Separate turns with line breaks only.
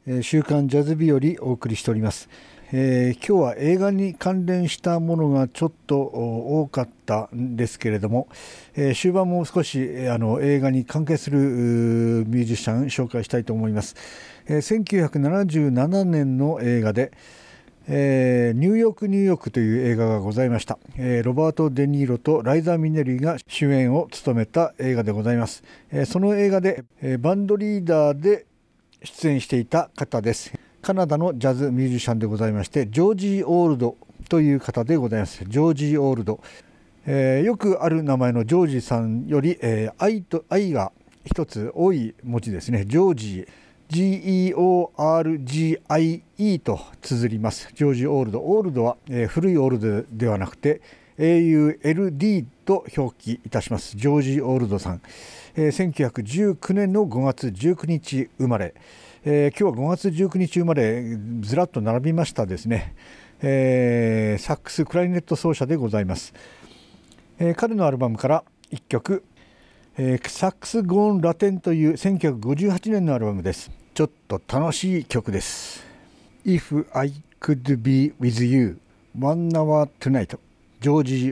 週刊ジャズ日和お送りしております。今日は映画に関連したものがちょっと多かったんですけれども、終盤も少し映画に関係するミュージシャン紹介したいと思います。1977年の映画で、ニューヨークという映画がございました。ロバート・デ・ニーロとライザ・ミネリーが主演を務めた映画でございます。その映画で、バンドリーダーで出演していた方です。カナダのジャズミュージシャンでございまして、ジョージ・オールドという方でございます。ジョージ・オールド、よくある名前のジョージさんより、愛が一つ多い文字ですね。ジョージGEORGIE と綴ります。ジョージ・オールド。オールドは、古いオールドではなくて AULD と表記いたします。ジョージ・オールドさん、1919年の5月19日生まれ、今日は5月19日生まれずらっと並びましたですね。サックスクラリネット奏者でございます。彼のアルバムから1曲、サックス・ゴーン・ラテンという1958年のアルバムです。ちょっと楽しい曲です。 If I could be with you One hour tonight、 ジョージ